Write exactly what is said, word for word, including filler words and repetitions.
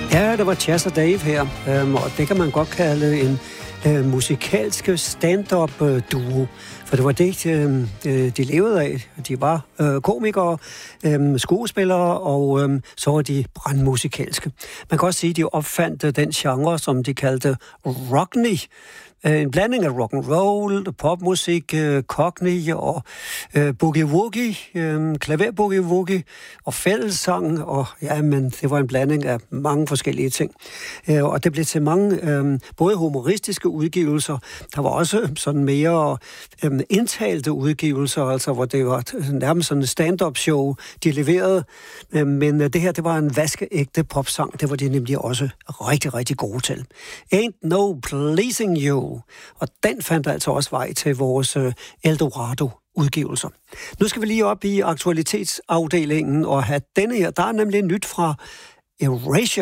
Ja, det var Chas og Dave her, øhm, og det kan man godt kalde en øh, musikalsk stand-up-duo. For det var det, øh, de levede af. De var øh, komikere, øh, skuespillere, og øh, så var de brandmusikalske. Man kan også sige, at de opfandt øh, den genre, som de kaldte rockney. En blanding af rock and roll, popmusik, øh, cockney og øh, boogie-woogie, øh, klaver-boogie-woogie og fællessang, og ja, men det var en blanding af mange forskellige ting. Øh, og det blev til mange øh, både humoristiske udgivelser, der var også sådan mere øh, indtalte udgivelser, altså hvor det var nærmest sådan et stand-up show, de leverede. Øh, men øh, det her, det var en vaskeægte popsang, det var de nemlig også rigtig, rigtig gode til. Ain't No Pleasing You. Og den fandt altså også vej til vores uh, Eldorado-udgivelser. Nu skal vi lige op i aktualitetsafdelingen og have denne her. Der er nemlig nyt fra Erasure.